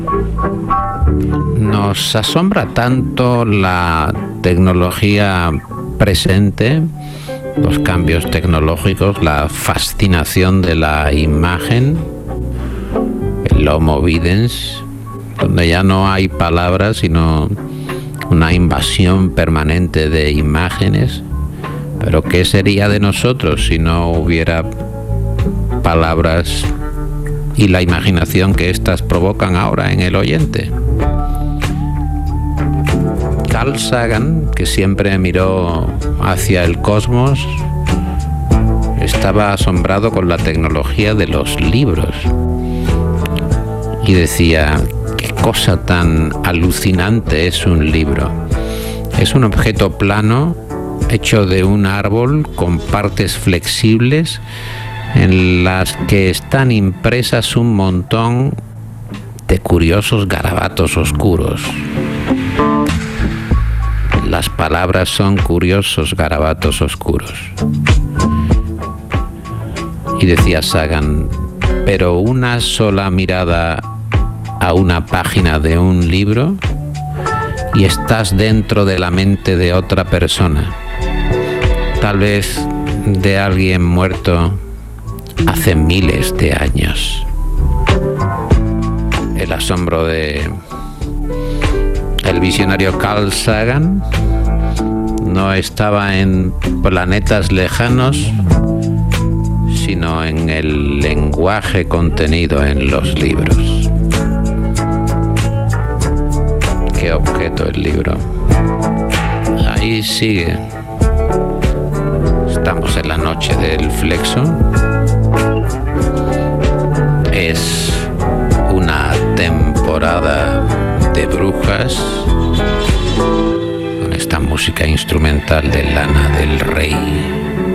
Nos asombra tanto la tecnología presente, los cambios tecnológicos, la fascinación de la imagen, el Homo videns, donde ya no hay palabras, sino una invasión permanente de imágenes. Pero ¿qué sería de nosotros si no hubiera palabras y la imaginación que éstas provocan ahora en el oyente? Carl Sagan, que siempre miró hacia el cosmos, estaba asombrado con la tecnología de los libros y decía: qué cosa tan alucinante es un libro. Es un objeto plano hecho de un árbol con partes flexibles en las que están impresas un montón de curiosos garabatos oscuros. Las palabras son curiosos garabatos oscuros. Y decía Sagan, pero una sola mirada a una página de un libro y estás dentro de la mente de otra persona, tal vez de alguien muerto hace miles de años. El asombro de el visionario Carl Sagan no estaba en planetas lejanos, sino en el lenguaje contenido en los libros. ¿Qué objeto el libro? Ahí sigue. Estamos en la noche del Flexo. Es una temporada de brujas con esta música instrumental de Lana del Rey.